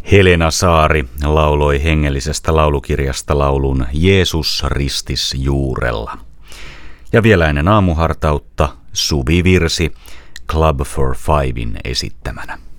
Helena Saari lauloi hengellisestä laulukirjasta laulun Jeesus ristis juurella. Ja vielä ennen aamuhartautta Suvi Virsi Club for Fiven esittämänä.